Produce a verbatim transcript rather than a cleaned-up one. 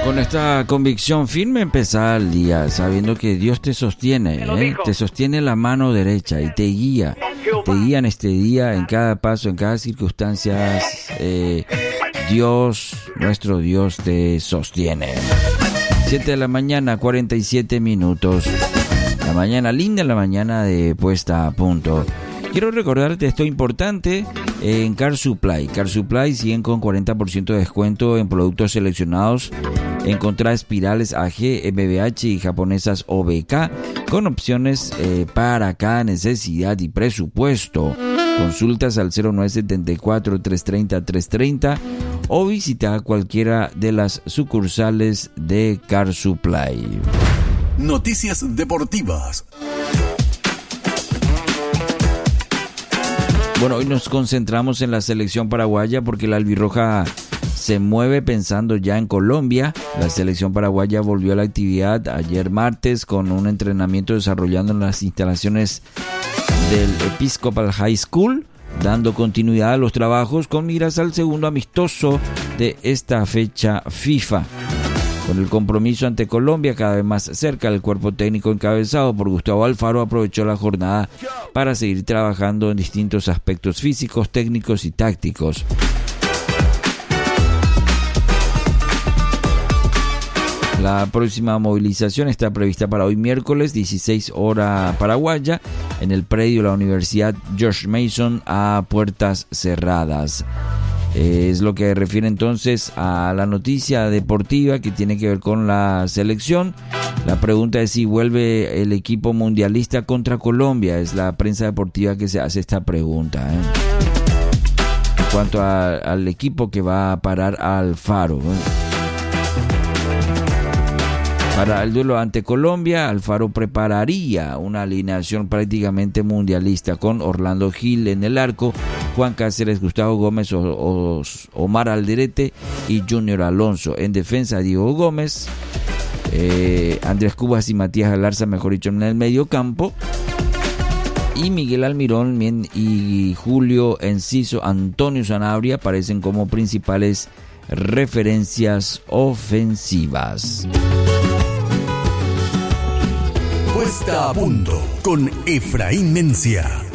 Con esta convicción firme empezar el día, sabiendo que Dios te sostiene, ¿eh? Te sostiene la mano derecha y te guía, te guía en este día, en cada paso, en cada circunstancia. Eh, Dios, nuestro Dios, te sostiene. siete de la mañana, cuarenta y siete minutos. La mañana linda, la mañana de puesta a punto. Quiero recordarte esto importante en Car Supply. Car Supply siguen con cuarenta por ciento de descuento en productos seleccionados. Encontrá espirales A G, M B H y japonesas O B K con opciones eh, para cada necesidad y presupuesto. Consultas al cero nueve siete cuatro, tres tres cero, tres tres cero o visita cualquiera de las sucursales de Car Supply. Noticias deportivas. Bueno, hoy nos concentramos en la selección paraguaya porque la albirroja se mueve pensando ya en Colombia. La selección paraguaya volvió a la actividad ayer martes con un entrenamiento desarrollando en las instalaciones del Episcopal High School, dando continuidad a los trabajos con miras al segundo amistoso de esta fecha FIFA. Con el compromiso ante Colombia cada vez más cerca, el cuerpo técnico encabezado por Gustavo Alfaro aprovechó la jornada para seguir trabajando en distintos aspectos físicos, técnicos y tácticos. La próxima movilización está prevista para hoy miércoles, dieciséis hora paraguaya, en el predio de la Universidad George Mason a puertas cerradas. Es lo que refiere entonces a la noticia deportiva que tiene que ver con la selección. La pregunta es si vuelve el equipo mundialista contra Colombia. Es la prensa deportiva que se hace esta pregunta, ¿eh? En cuanto a, al equipo que va a parar a Alfaro, ¿eh? Para el duelo ante Colombia, Alfaro prepararía una alineación prácticamente mundialista con Orlando Gil en el arco, Juan Cáceres, Gustavo Gómez, o, o, Omar Alderete y Junior Alonso. En defensa, Diego Gómez, eh, Andrés Cubas y Matías Galarza, mejor dicho, en el medio campo. Y Miguel Almirón y Julio Enciso, Antonio Sanabria aparecen como principales referencias ofensivas. Puesta a punto con Efraín Mencia.